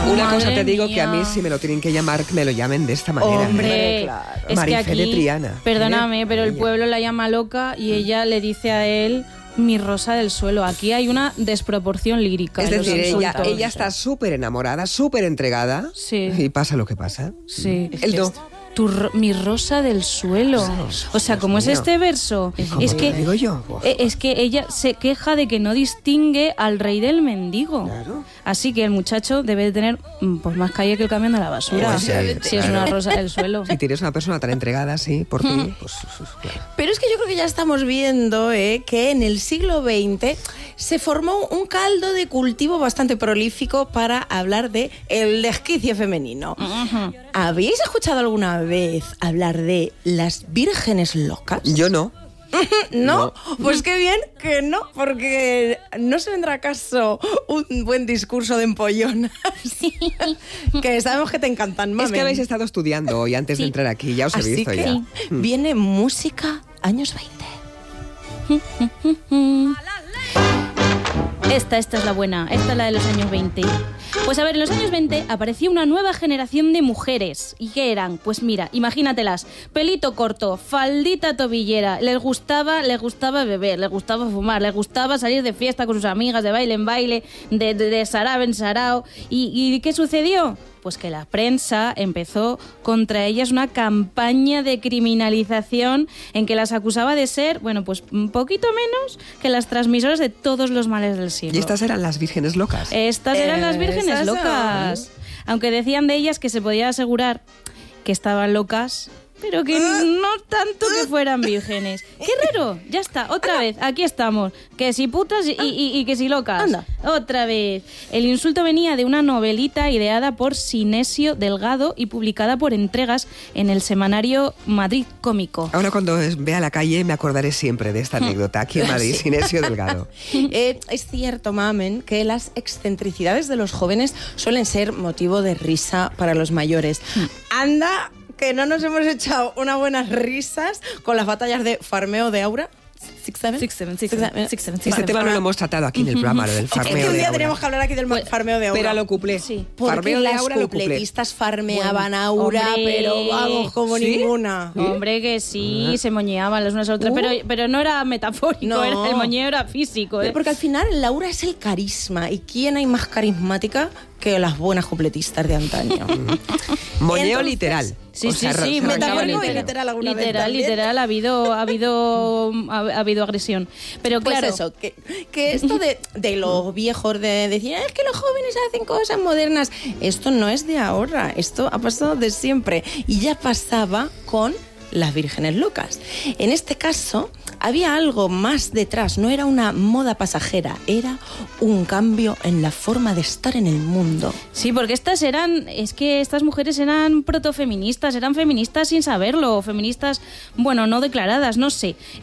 Una cosa te digo, mía. que a mí si me lo tienen que llamar, que me lo llamen de esta manera. Hombre, claro. es que Marifé aquí, de Triana. perdóname, pero el Ella. pueblo la llama loca y ella le dice a él mi rosa del suelo. Aquí hay una desproporción lírica. Es en los decir, insultos. ella está súper enamorada, súper entregada. Sí. Y pasa lo que pasa. Sí. Él no. Mi rosa del suelo. O sea, ¿cómo es mío. este verso? ¿Cómo Es te que lo digo yo? Buah. es que ella se queja de que no distingue al rey del mendigo. Claro. Así que el muchacho debe de tener pues más calle que el camión de la basura. Pues sí, si es claro. una rosa del suelo. Si tienes una persona tan entregada así por ti, pues claro. Pero es que yo creo que ya estamos viendo que en el siglo XX se formó un caldo de cultivo bastante prolífico para hablar de el desquicio femenino. ¿Habéis escuchado alguna vez hablar de las vírgenes locas? Yo no. ¿No? Pues qué bien que no, porque no se vendrá a caso un buen discurso de empollonas. Que sabemos que te encantan, mamen. Es que habéis estado estudiando hoy antes de entrar aquí, ya os he Así visto que ya. viene música años 20. Esta es la buena, esta es la de los años 20. Pues a ver, en los años 20 apareció una nueva generación de mujeres. ¿Y qué eran? Pues mira, imagínatelas, pelito corto, faldita tobillera, les gustaba beber, les gustaba fumar, les gustaba salir de fiesta con sus amigas, de baile en baile, de sarao en sarao. ¿Y qué sucedió? Pues que la prensa empezó contra ellas una campaña de criminalización en que las acusaba de ser, bueno, pues un poquito menos que las transmisoras de todos los males del siglo. Y estas eran las vírgenes locas. Estas eran las vírgenes Esas son. locas. Aunque decían de ellas que se podía asegurar que estaban locas, pero que no tanto que fueran vírgenes. ¡Qué raro! Ya está, otra vez, aquí estamos. Que si putas y que si locas. Anda. Otra vez. El insulto venía de una novelita ideada por Sinesio Delgado y publicada por Entregas en el semanario Madrid Cómico. Ahora cuando vea la calle me acordaré siempre de esta anécdota aquí en Madrid, Sinesio Delgado. Es cierto, mamen, que las excentricidades de los jóvenes suelen ser motivo de risa para los mayores. Anda, que no nos hemos echado unas buenas risas con las batallas de farmeo de Aura. 6-7. Este tema no lo hemos tratado aquí en el programa, lo del Es que farmeo un de día Aura. teníamos que hablar aquí del farmeo de Aura. Pero lo cuplé. Sí. Porque Farmeo de las Aura lo cuplé. cupletistas farmeaban a Aura, hombre. pero vamos, como ¿Sí? ninguna. Hombre, que sí, se moñeaban las unas a las otras, pero no era metafórico, No. el moñeo era físico. ¿eh? Porque al final Laura es el carisma. ¿Y quién hay más carismática que las buenas cupletistas de antaño? Moñeo Entonces, literal. Sí, O sí, sea, sí, se arrancaba metafórico y entero. literal alguna vez también. literal, ha habido agresión. Pero Pues claro, eso, que esto de los viejos, de decir, es que los jóvenes hacen cosas modernas, esto no es de ahora, esto ha pasado de siempre. Y ya pasaba con las vírgenes locas. En este caso, había algo más detrás, no era una moda pasajera, era un cambio en la forma de estar en el mundo. sí, porque estas mujeres eran protofeministas, eran feministas sin saberlo, feministas, bueno, no declaradas, no sé.